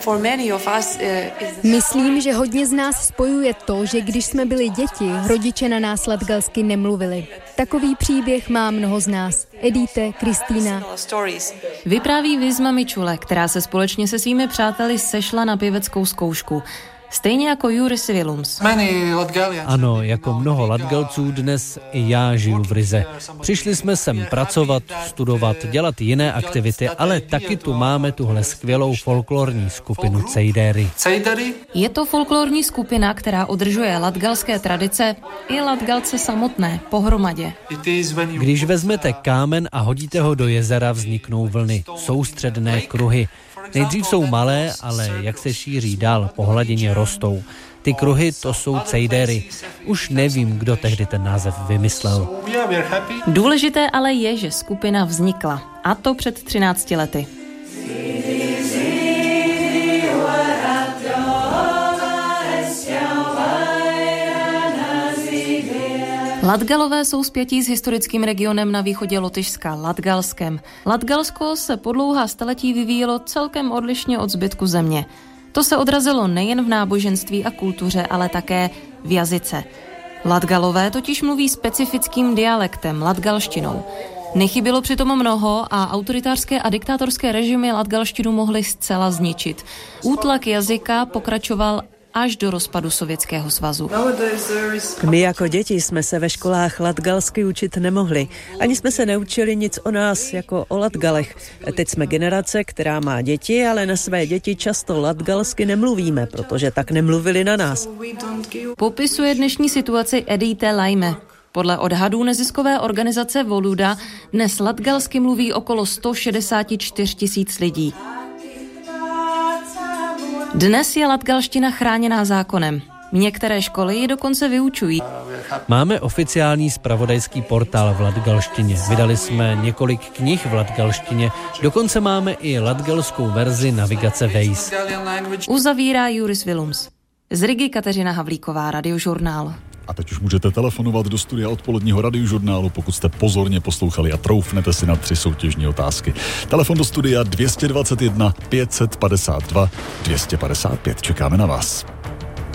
Myslím, že hodně z nás spojuje to, že když jsme byli děti, rodiče na nás latgalsky nemluvili. Takový příběh má mnoho z nás. Edite, Kristýna. Vypráví Vizma Mičule, která se společně se svými přáteli sešla na pěveckou zkoušku. Stejně jako Juris Vilums. Ano, jako mnoho Latgalců dnes i já žiju v Rize. Přišli jsme sem pracovat, studovat, dělat jiné aktivity, ale taky tu máme tuhle skvělou folklorní skupinu Cejdéry. Je to folklorní skupina, která udržuje latgalské tradice i Latgalce samotné pohromadě. Když vezmete kámen a hodíte ho do jezera, vzniknou vlny, soustředné kruhy. Nejdřív jsou malé, ale jak se šíří dál, po hladině rostou. Ty kruhy, to jsou cejdéry. Už nevím, kdo tehdy ten název vymyslel. Důležité ale je, že skupina vznikla. A to před 13 lety. Latgalové jsou spjatí s historickým regionem na východě Lotyšska, Latgalskem. Latgalsko se po dlouhá staletí vyvíjelo celkem odlišně od zbytku země. To se odrazilo nejen v náboženství a kultuře, ale také v jazyce. Latgalové totiž mluví specifickým dialektem, latgalštinou. Nechybělo přitom mnoho a autoritářské a diktátorské režimy latgalštinu mohly zcela zničit. Útlak jazyka pokračoval až do rozpadu Sovětského svazu. My jako děti jsme se ve školách latgalsky učit nemohli. Ani jsme se neučili nic o nás, jako o Latgalech. Teď jsme generace, která má děti, ale na své děti často latgalsky nemluvíme, protože tak nemluvili na nás. Popisuje dnešní situaci Edite Laime. Podle odhadů neziskové organizace Voluda dnes latgalsky mluví okolo 164 000 lidí. Dnes je latgalština chráněná zákonem. Některé školy ji dokonce vyučují. Máme oficiální zpravodajský portál v latgalštině. Vydali jsme několik knih v latgalštině. Dokonce máme i latgalskou verzi navigace Waze. Uzavírá Juris Vilums. Z Rigy Kateřina Havlíková, Radiožurnál. A teď už můžete telefonovat do studia odpoledního Radiožurnálu, pokud jste pozorně poslouchali a troufnete si na 3 soutěžní otázky. Telefon do studia 221 552 255. Čekáme na vás.